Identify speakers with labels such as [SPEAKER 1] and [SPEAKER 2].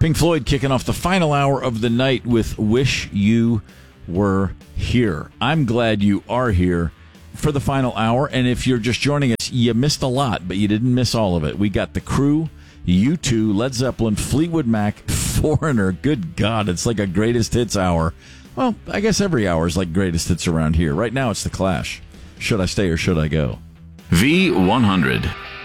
[SPEAKER 1] Pink Floyd kicking off the final hour of the night with Wish You Were Here. I'm glad you are here for the final hour, and if you're just joining us, you missed a lot, but you didn't miss all of it. We got The Crew, U2, Led Zeppelin, Fleetwood Mac, Foreigner. Good God, it's like a greatest hits hour. Well, I guess every hour is like greatest hits around here. Right now, it's The Clash. Should I Stay or Should I Go?
[SPEAKER 2] V100.